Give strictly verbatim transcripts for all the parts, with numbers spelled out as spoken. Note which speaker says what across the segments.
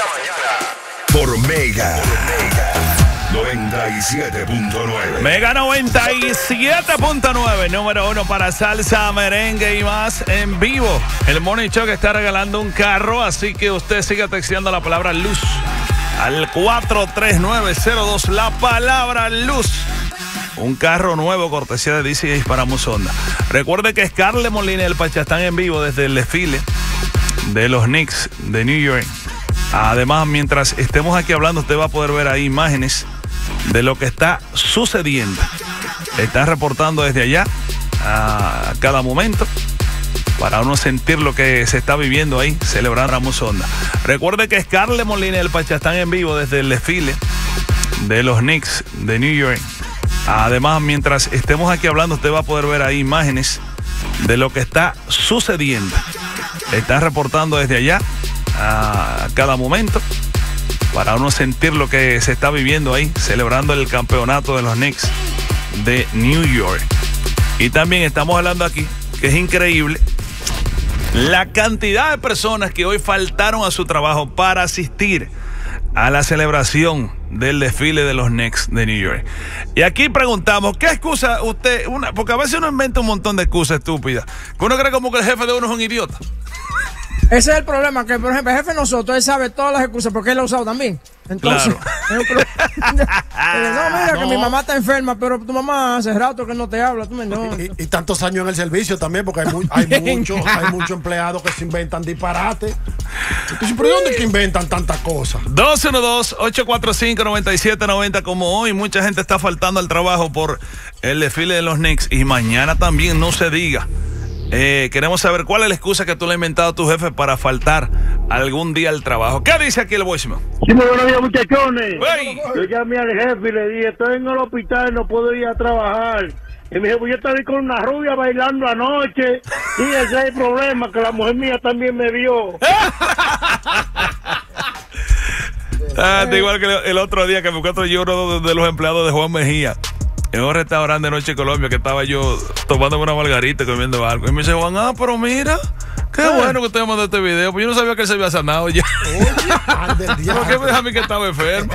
Speaker 1: Por Mega. noventa y siete punto nueve.
Speaker 2: Mega noventa y siete punto nueve, número uno para salsa, merengue y más en vivo. El Morning Show que está regalando un carro, así que usted siga texteando la palabra luz al cuatro tres nueve cero dos, la palabra luz. Un carro nuevo, cortesía de D C Ace para Musonda. Recuerde que Scarlett Molina y el Pacha están en vivo desde el desfile de los Knicks de New York. Además, mientras estemos aquí hablando, usted va a poder ver ahí imágenes de lo que está sucediendo. Están reportando desde allá a cada momento para uno sentir lo que se está viviendo ahí, celebrando a Musonda. Recuerde que Scarlett Molina y el Pacha están en vivo desde el desfile de los Knicks de New York. Además, mientras estemos aquí hablando, usted va a poder ver ahí imágenes de lo que está sucediendo. Están reportando desde allá a cada momento para uno sentir lo que se está viviendo ahí, celebrando el campeonato de los Knicks de New York. Y también estamos hablando aquí, que es increíble, la cantidad de personas que hoy faltaron a su trabajo para asistir a la celebración del desfile de los Knicks de New York. Y aquí preguntamos, ¿qué excusa usted? Una, porque a veces uno inventa un montón de excusas estúpidas, que uno cree como que el jefe de uno es un idiota.
Speaker 3: Ese es el problema, que por ejemplo el jefe de nosotros, él sabe todas las excusas porque él lo ha usado también. Entonces, claro. No, mira, no. que mi mamá está enferma, pero tu mamá hace rato que no te habla. Tú me, no.
Speaker 4: y, y, y tantos años en el servicio también, porque hay, muy, hay muchos hay muchos empleados que se inventan disparates. ¿Pero de dónde es que inventan tantas cosas?
Speaker 2: dos uno dos, ocho cuatro cinco, nueve siete nueve cero. Como hoy mucha gente está faltando al trabajo por el desfile de los Knicks, y mañana también, no se diga. Eh, queremos saber cuál es la excusa que tú le has inventado a tu jefe para faltar algún día al trabajo. ¿Qué dice aquí el voicemail?
Speaker 5: Sí, muy buenos días, muchachones.
Speaker 2: Hey.
Speaker 5: Yo llamé al jefe y le dije, estoy en el hospital, no puedo ir a trabajar. Y me dijo, pues yo estaba con una rubia bailando anoche. Y ese es el problema, que la mujer mía también me vio.
Speaker 2: Ah, igual que el otro día que me encuentro yo, uno de los empleados de Juan Mejía, en un restaurante de noche en Colombia, que estaba yo tomándome una margarita, comiendo algo. Y me dice, Juan, ah, pero mira, qué ah. bueno que usted me mandó este video. Pues yo no sabía que él se había sanado ya. ¿Por qué me dijo a mí que estaba enfermo?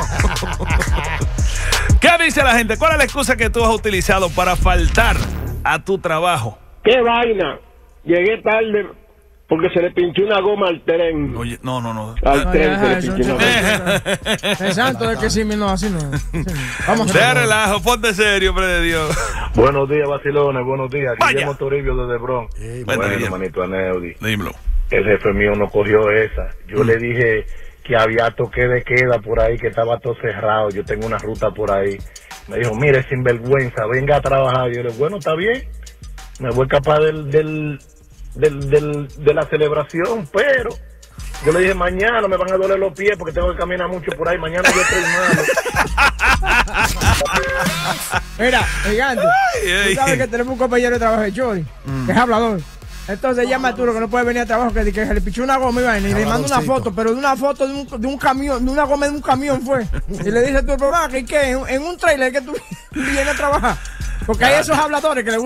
Speaker 2: ¿Qué dice la gente? ¿Cuál es la excusa que tú has utilizado para faltar a tu trabajo?
Speaker 5: ¿Qué vaina? Llegué tarde porque se le pinchó una goma al tren.
Speaker 2: Oye, no, no, no.
Speaker 5: Al
Speaker 3: no,
Speaker 5: tren
Speaker 3: ya,
Speaker 5: se le
Speaker 3: eso,
Speaker 5: pinchó una goma.
Speaker 3: Es santo de que sí, no, así no. Vamos
Speaker 2: de relajo, ponte serio, hombre de Dios.
Speaker 6: Buenos días, vacilones, buenos días.
Speaker 2: Vaya.
Speaker 6: Guillermo Toribio desde Bronx.
Speaker 2: Hey,
Speaker 6: bueno,
Speaker 2: bueno
Speaker 6: manito Aneudi.
Speaker 2: Dímelo.
Speaker 6: El jefe mío no cogió esa. Yo mm. le dije que había toque de queda por ahí, que estaba todo cerrado. Yo tengo una ruta por ahí. Me dijo, mire, sinvergüenza, venga a trabajar. Yo le dije, bueno, está bien. Me voy a escapar del, del, del, del, de la celebración, pero yo le dije, mañana me van a doler los pies porque tengo que caminar mucho por ahí. Mañana yo estoy malo.
Speaker 3: Mira, gigante, tú sabes que tenemos un compañero de trabajo de Chori, mm. que es hablador. Entonces llama a Arturo que no puede venir a trabajo, que, que se le pichó una goma y vaina, y le manda una foto, pero de una foto de un, de un camión, de una goma de un camión fue. Y le dice a tu papá que, que en, en un trailer que tú vienes a trabajar. Porque hay esos habladores que le